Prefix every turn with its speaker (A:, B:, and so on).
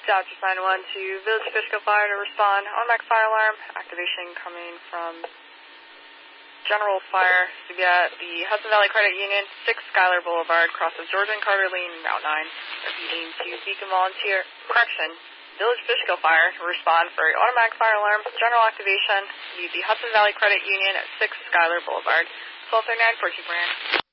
A: Dodgers 911 to Village Fishkill Fire to respond. Automatic fire alarm. Activation coming from General Fire to get the Hudson Valley Credit Union, 6 Schuyler Boulevard, crosses Georgia and Carter Lane, Route 9. Repeating to Beacon Volunteer. Correction. Village Fishkill Fire to respond for automatic fire alarm. General activation. Use the Hudson Valley Credit Union at 6 Schuyler Boulevard. 1239 for Brand.